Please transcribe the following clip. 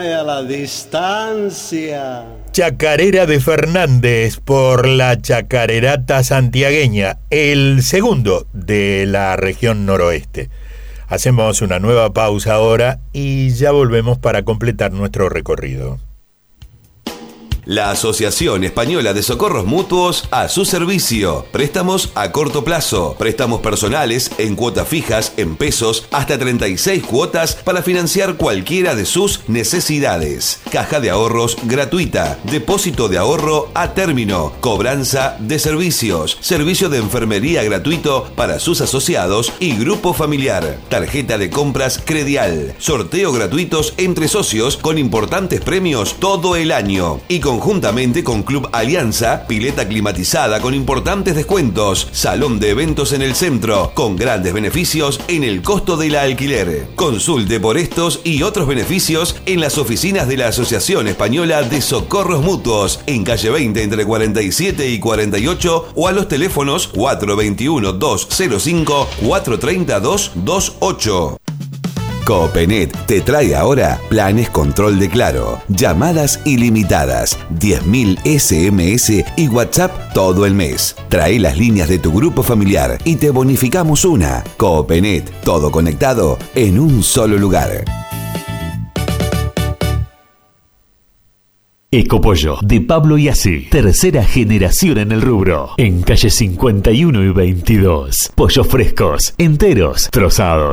A la distancia. Chacarera de Fernández por la Chacarerata Santiagueña, el segundo de la región noroeste. Hacemos una nueva pausa ahora y ya volvemos para completar nuestro recorrido. La Asociación Española de Socorros Mutuos a su servicio. Préstamos a corto plazo, préstamos personales en cuotas fijas, en pesos, hasta 36 cuotas para financiar cualquiera de sus necesidades. Caja de ahorros gratuita, depósito de ahorro a término, cobranza de servicios, servicio de enfermería gratuito para sus asociados y grupo familiar, tarjeta de compras Credial, sorteo gratuitos entre socios con importantes premios todo el año y conjuntamente con Club Alianza, pileta climatizada con importantes descuentos, salón de eventos en el centro, con grandes beneficios en el costo del alquiler. Consulte por estos y otros beneficios en las oficinas de la Asociación Española de Socorros Mutuos, en calle 20 entre 47 y 48 o a los teléfonos 421-205, 430-228. Copenet te trae ahora planes control de Claro, llamadas ilimitadas, 10.000 SMS y WhatsApp todo el mes. Trae las líneas de tu grupo familiar y te bonificamos una. Copenet, todo conectado en un solo lugar. Ecopollo, de Pablo y Así. Tercera generación en el rubro. En calle 51 y 22. Pollos frescos, enteros, trozados.